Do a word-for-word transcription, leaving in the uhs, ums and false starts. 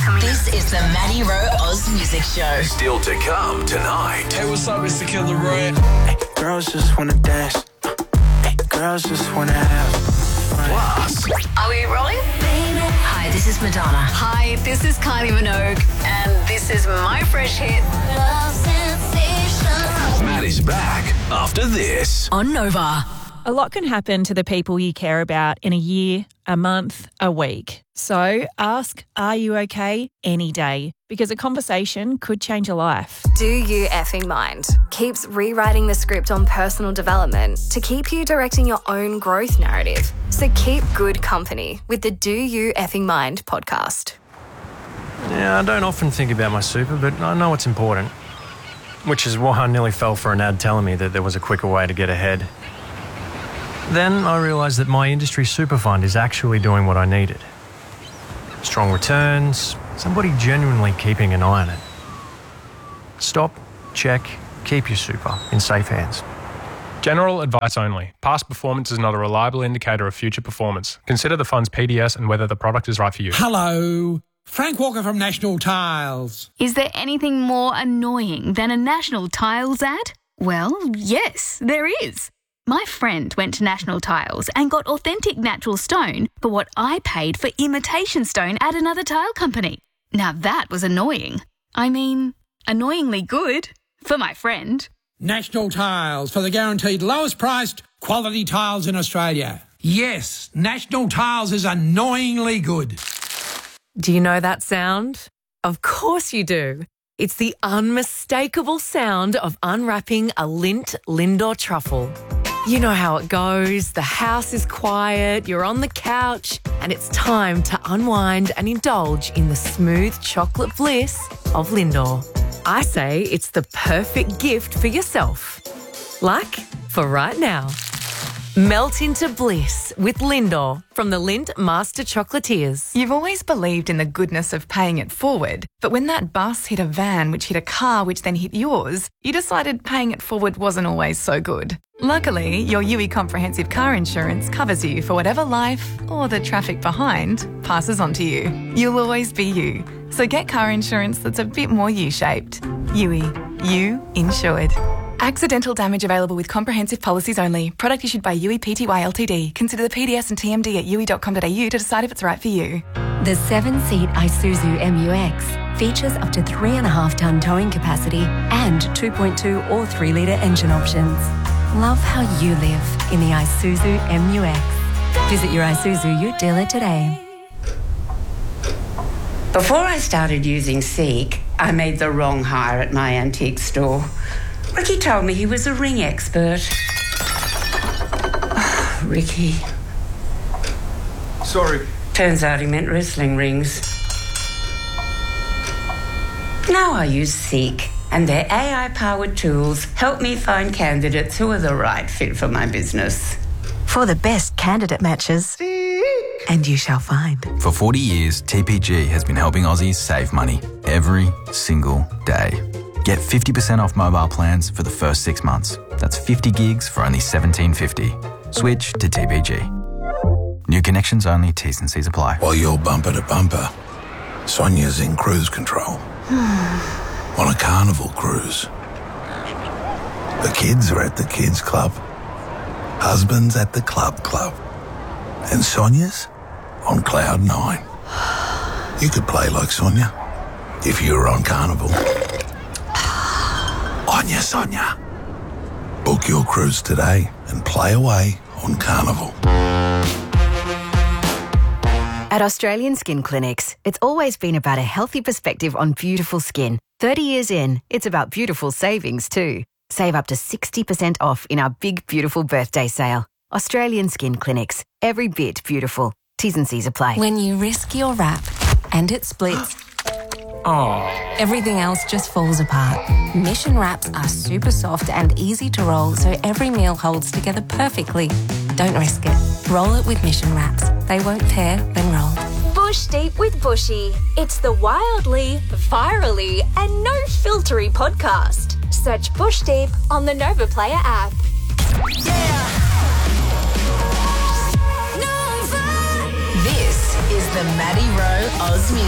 This is the Maddie Rowe Oz Music Show. Still to come tonight. Hey, what's up? It's the Killer Roy. Hey, girls just wanna dance. Hey, girls just wanna have fun. Plus, Are we rolling? Hi, this is Madonna. Hi, this is Kylie Minogue, And this is my fresh hit Maddie's back after this. on Nova. A lot can happen to the people you care about in a year, a month, a week. So ask, are you okay any day? Because a conversation could change a life. Do You Effing Mind keeps rewriting the script on personal development to keep you directing your own growth narrative. So keep good company with the Do You Effing Mind podcast. Yeah, I don't often think about my super, but I know it's important. Which is why I nearly fell for an ad telling me that there was a quicker way to get ahead. Then I realised that my industry super fund is actually doing what I needed. Strong returns, somebody genuinely keeping an eye on it. Stop, check, keep your super in safe hands. General advice only. Past performance is not a reliable indicator of future performance. Consider the fund's P D S and whether the product is right for you. Hello, Frank Walker from National Tiles. Is there anything more annoying than a National Tiles ad? Well, yes, there is. My friend went to National Tiles and got authentic natural stone for what I paid for imitation stone at another tile company. Now that was annoying. I mean, annoyingly good for my friend. National Tiles for the guaranteed lowest priced quality tiles in Australia. Yes, National Tiles is annoyingly good. Do you know that sound? Of course you do. It's the unmistakable sound of unwrapping a Lindt Lindor truffle. You know how it goes. The house is quiet, you're on the couch, and it's time to unwind and indulge in the smooth chocolate bliss of Lindor. I say it's the perfect gift for yourself. Like for right now. Melt into bliss with Lindor from the Lindt Master Chocolatiers. You've always believed in the goodness of paying it forward, but when that bus hit a van which hit a car which then hit yours, you decided paying it forward wasn't always so good. Luckily, your U I Comprehensive Car Insurance covers you for whatever life, or the traffic behind, passes on to you. You'll always be you. So get car insurance that's a bit more U-shaped. U I. You insured. Accidental damage available with comprehensive policies only. Product issued by U I Pty Ltd. Consider the P D S and T M D at u i dot com dot a u to decide if it's right for you. The seven-seat Isuzu M U X features up to three point five tonne towing capacity and two point two or three litre engine options. Love how you live in the Isuzu M U X. Visit your Isuzu dealer today. Before I started using Seek, I made the wrong hire at my antique store. Ricky told me he was a ring expert. Oh, Ricky. Sorry. Turns out he meant wrestling rings. Now I use Seek, and their A I-powered tools help me find candidates who are the right fit for my business. For the best candidate matches, and you shall find. For forty years, T P G has been helping Aussies save money every single day. Get fifty percent off mobile plans for the first six months. That's fifty gigs for only seventeen fifty. Switch to T P G. New connections only, T's and C's apply. While you're bumper to bumper, Sonia's in cruise control. On a carnival cruise. The kids are at the kids club. Husband's at the club club. And Sonia's on cloud nine. You could play like Sonia if you were on Carnival. Onya Sonia. Book your cruise today and play away on Carnival. At Australian Skin Clinics, it's always been about a healthy perspective on beautiful skin. thirty years in, it's about beautiful savings too. Save up to sixty percent off in our big, beautiful birthday sale. Australian Skin Clinics. Every bit beautiful. T's and C's apply. When you risk your wrap and it splits, Oh. everything else just falls apart. Mission wraps are super soft and easy to roll, so every meal holds together perfectly. Don't risk it. Roll it with Mission wraps. They won't tear when rolled. Bush Deep with Bushy. It's the wildly, virally, and no-filtery podcast. Search Bush Deep on the Nova Player app. This is the Maddie Rowe Oz Music